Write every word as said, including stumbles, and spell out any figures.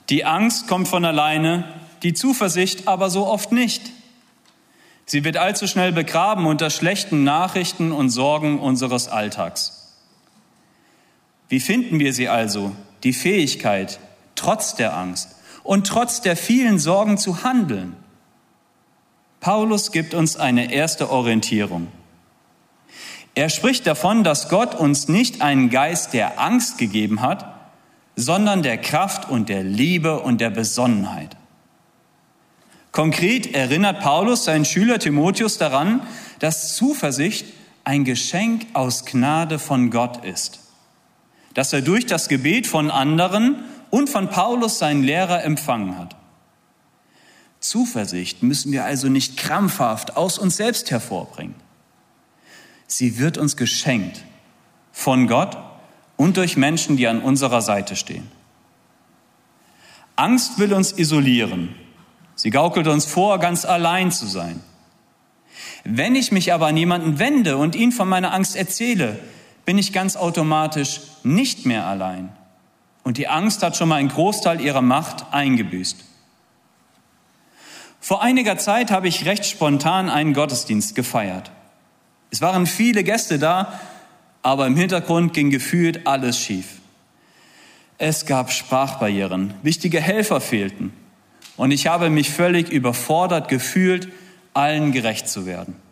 Die Angst kommt von alleine, die Zuversicht aber so oft nicht. Sie wird allzu schnell begraben unter schlechten Nachrichten und Sorgen unseres Alltags. Wie finden wir sie also, die Fähigkeit, trotz der Angst und trotz der vielen Sorgen zu handeln? Paulus gibt uns eine erste Orientierung. Er spricht davon, dass Gott uns nicht einen Geist der Angst gegeben hat, sondern der Kraft und der Liebe und der Besonnenheit. Konkret erinnert Paulus seinen Schüler Timotheus daran, dass Zuversicht ein Geschenk aus Gnade von Gott ist, das er durch das Gebet von anderen und von Paulus, seinen Lehrer, empfangen hat. Zuversicht müssen wir also nicht krampfhaft aus uns selbst hervorbringen. Sie wird uns geschenkt von Gott und durch Menschen, die an unserer Seite stehen. Angst will uns isolieren. Sie gaukelt uns vor, ganz allein zu sein. Wenn ich mich aber an jemanden wende und ihn von meiner Angst erzähle, bin ich ganz automatisch nicht mehr allein. Und die Angst hat schon mal einen Großteil ihrer Macht eingebüßt. Vor einiger Zeit habe ich recht spontan einen Gottesdienst gefeiert. Es waren viele Gäste da, aber im Hintergrund ging gefühlt alles schief. Es gab Sprachbarrieren, wichtige Helfer fehlten und ich habe mich völlig überfordert gefühlt, allen gerecht zu werden.